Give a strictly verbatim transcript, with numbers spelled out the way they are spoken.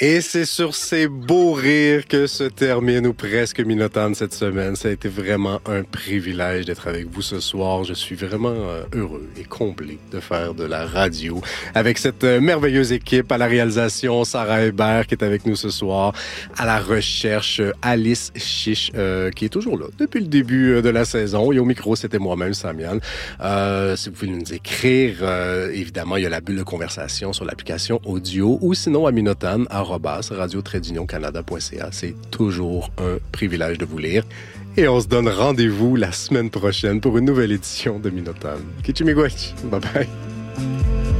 Et c'est sur ces beaux rires que se termine ou presque Minotaine cette semaine. Ça a été vraiment un privilège d'être avec vous ce soir. Je suis vraiment euh, heureux et comblé de faire de la radio avec cette euh, merveilleuse équipe. À la réalisation, Sarah Hébert qui est avec nous ce soir. À la recherche, euh, Alice Chiche euh, qui est toujours là depuis le début euh, de la saison. Et au micro, c'était moi-même, Samian. Euh, si vous voulez nous écrire, euh, évidemment, il y a la bulle de conversation sur l'application audio ou sinon à Minotaine, arobase radio trait d'union canada point c a. C'est toujours un privilège de vous lire. Et on se donne rendez-vous la semaine prochaine pour une nouvelle édition de Minotaine. Kichimigwech. Bye bye.